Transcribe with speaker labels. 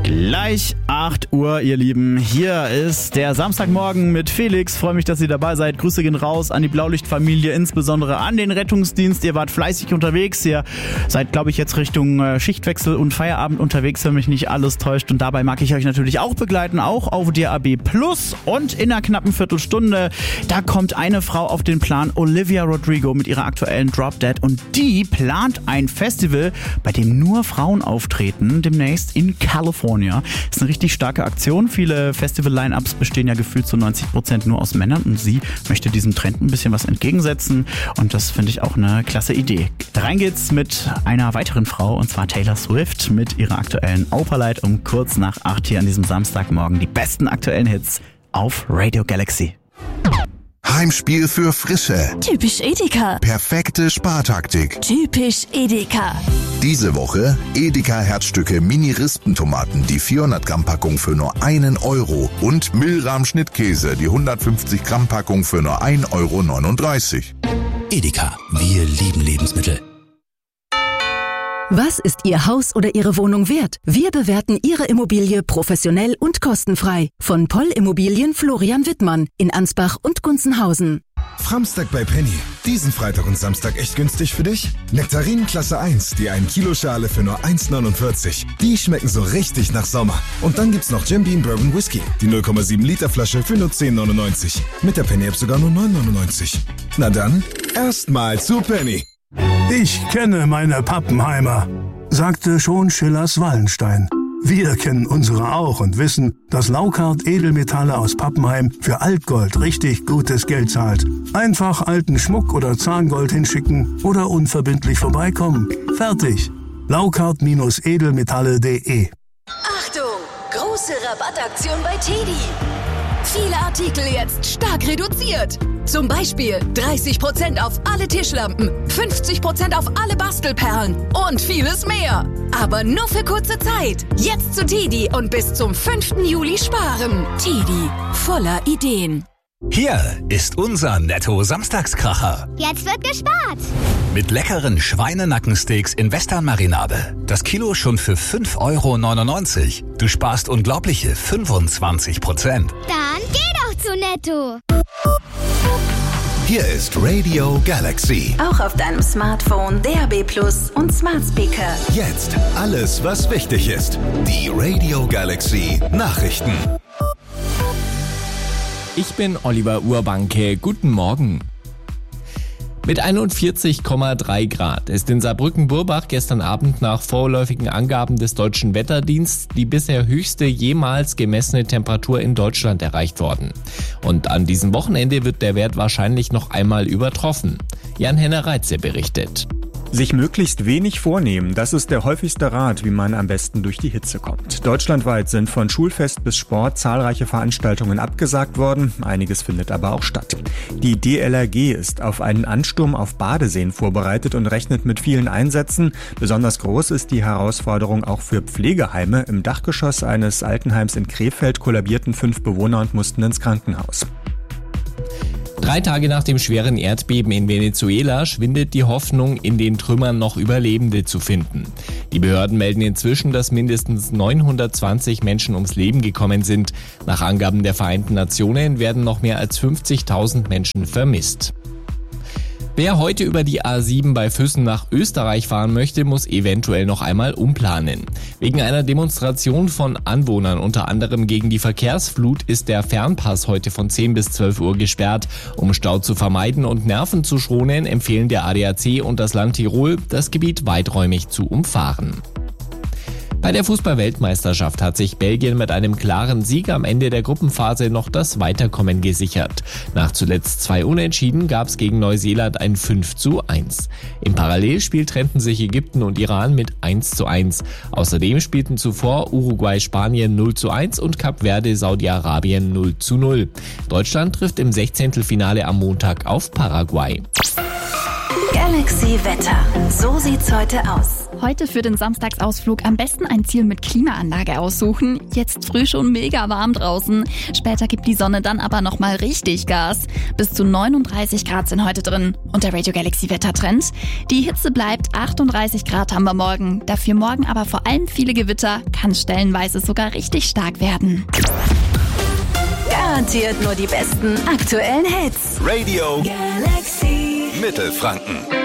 Speaker 1: Gleich 8 Uhr, ihr Lieben. Hier ist der Samstagmorgen mit Felix. Freue mich, dass ihr dabei seid. Grüße gehen raus an die Blaulichtfamilie, insbesondere an den Rettungsdienst. Ihr wart fleißig unterwegs. Ihr seid, glaube ich, jetzt Richtung Schichtwechsel und Feierabend unterwegs, wenn mich nicht alles täuscht. Und dabei mag ich euch natürlich auch begleiten, auch auf DAB+. Und in einer knappen Viertelstunde, da kommt eine Frau auf den Plan, Olivia Rodrigo mit ihrer aktuellen Drop Dead. Und die plant ein Festival, bei dem nur Frauen auftreten, demnächst in California. Ist eine richtig starke Aktion. Viele Festival-Line-Ups bestehen ja gefühlt zu 90% nur aus Männern und sie möchte diesem Trend ein bisschen was entgegensetzen und das finde ich auch eine klasse Idee. Rein geht's mit einer weiteren Frau und zwar Taylor Swift mit ihrer aktuellen Opalite um kurz nach 8 hier an diesem Samstagmorgen. Die besten aktuellen Hits auf Radio Galaxy.
Speaker 2: Heimspiel für Frische.
Speaker 3: Typisch Edeka.
Speaker 2: Perfekte Spartaktik.
Speaker 3: Typisch Edeka.
Speaker 2: Diese Woche Edeka Herzstücke Mini-Rispentomaten, die 400 Gramm Packung für nur 1 Euro und Milram Schnittkäse, die 150 Gramm Packung für nur 1,39 Euro.
Speaker 4: Edeka, wir lieben Lebensmittel.
Speaker 5: Was ist Ihr Haus oder Ihre Wohnung wert? Wir bewerten Ihre Immobilie professionell und kostenfrei. Von Poll Immobilien Florian Wittmann in Ansbach und Gunzenhausen.
Speaker 6: Framstag bei Penny. Diesen Freitag und Samstag echt günstig für dich? Nektarinen Klasse 1, die 1 Kilo Schale für nur 1,49. Die schmecken so richtig nach Sommer. Und dann gibt's noch Jim Beam Bourbon Whisky. Die 0,7 Liter Flasche für nur 10,99. Mit der Penny App sogar nur 9,99. Na dann, erstmal zu Penny.
Speaker 7: Ich kenne meine Pappenheimer, sagte schon Schillers Wallenstein. Wir kennen unsere auch und wissen, dass Laukart Edelmetalle aus Pappenheim für Altgold richtig gutes Geld zahlt. Einfach alten Schmuck oder Zahngold hinschicken oder unverbindlich vorbeikommen. Fertig. Laukart-edelmetalle.de.
Speaker 3: Achtung! Große Rabattaktion bei Teddy. Viele Artikel jetzt stark reduziert. Zum Beispiel 30% auf alle Tischlampen, 50% auf alle Bastelperlen und vieles mehr. Aber nur für kurze Zeit. Jetzt zu Teddy und bis zum 5. Juli sparen. Teddy, voller Ideen.
Speaker 4: Hier ist unser Netto-Samstagskracher.
Speaker 8: Jetzt wird gespart.
Speaker 4: Mit leckeren Schweinenackensteaks in Western-Marinade. Das Kilo schon für 5,99 €. Du sparst unglaubliche 25%.
Speaker 8: Dann geh doch zu Netto.
Speaker 2: Hier ist Radio Galaxy.
Speaker 5: Auch auf deinem Smartphone, DAB+ und Smart Speaker.
Speaker 2: Jetzt alles, was wichtig ist. Die Radio Galaxy Nachrichten.
Speaker 9: Ich bin Oliver Urbanke. Guten Morgen. Mit 41,3 Grad ist in Saarbrücken-Burbach gestern Abend nach vorläufigen Angaben des Deutschen Wetterdienstes die bisher höchste jemals gemessene Temperatur in Deutschland erreicht worden. Und an diesem Wochenende wird der Wert wahrscheinlich noch einmal übertroffen. Jan-Henner Reitze berichtet.
Speaker 10: Sich möglichst wenig vornehmen, das ist der häufigste Rat, wie man am besten durch die Hitze kommt. Deutschlandweit sind von Schulfest bis Sport zahlreiche Veranstaltungen abgesagt worden, einiges findet aber auch statt. Die DLRG ist auf einen Ansturm auf Badeseen vorbereitet und rechnet mit vielen Einsätzen. Besonders groß ist die Herausforderung auch für Pflegeheime. Im Dachgeschoss eines Altenheims in Krefeld kollabierten 5 Bewohner und mussten ins Krankenhaus.
Speaker 9: 3 Tage nach dem schweren Erdbeben in Venezuela schwindet die Hoffnung, in den Trümmern noch Überlebende zu finden. Die Behörden melden inzwischen, dass mindestens 920 Menschen ums Leben gekommen sind. Nach Angaben der Vereinten Nationen werden noch mehr als 50.000 Menschen vermisst. Wer heute über die A7 bei Füssen nach Österreich fahren möchte, muss eventuell noch einmal umplanen. Wegen einer Demonstration von Anwohnern, unter anderem gegen die Verkehrsflut, ist der Fernpass heute von 10 bis 12 Uhr gesperrt. Um Stau zu vermeiden und Nerven zu schonen, empfehlen der ADAC und das Land Tirol, das Gebiet weiträumig zu umfahren. Bei der Fußball-Weltmeisterschaft hat sich Belgien mit einem klaren Sieg am Ende der Gruppenphase noch das Weiterkommen gesichert. Nach zuletzt 2 Unentschieden gab es gegen Neuseeland ein 5:1. Im Parallelspiel trennten sich Ägypten und Iran mit 1:1. Außerdem spielten zuvor Uruguay Spanien 0:1 und Kap Verde Saudi-Arabien 0:0. Deutschland trifft im 16. am Montag auf Paraguay.
Speaker 5: Galaxy Wetter. So sieht's heute aus.
Speaker 11: Heute für den Samstagsausflug am besten ein Ziel mit Klimaanlage aussuchen. Jetzt früh schon mega warm draußen. Später gibt die Sonne dann aber nochmal richtig Gas. Bis zu 39 Grad sind heute drin. Und der Radio Galaxy Wettertrend. Die Hitze bleibt, 38 Grad haben wir morgen. Dafür morgen aber vor allem viele Gewitter, kann stellenweise sogar richtig stark werden.
Speaker 3: Garantiert nur die besten aktuellen Hits.
Speaker 12: Radio
Speaker 3: Galaxy
Speaker 12: Mittelfranken.